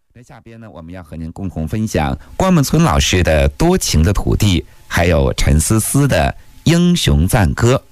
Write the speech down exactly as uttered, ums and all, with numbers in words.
那下边呢，我们要和您共同分享关木村老师的《多情的土地》，还有陈思思的《英雄赞歌》。